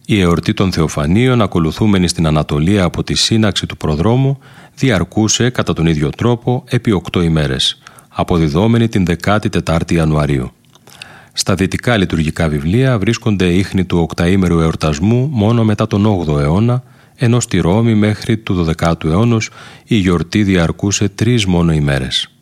Η εορτή των Θεοφανίων, ακολουθούμενη στην Ανατολία από τη σύναξη του προδρόμου, διαρκούσε κατά τον ίδιο τρόπο επί 8 ημέρες, αποδιδόμενη την 14η Ιανουαρίου. Στα δυτικά λειτουργικά βιβλία βρίσκονται ίχνη του οκταήμερου εορτασμού μόνο μετά τον 8ο αιώνα, ενώ στη Ρώμη μέχρι του 12ου αιώνα η γιορτή διαρκούσε 3 μόνο ημέρες.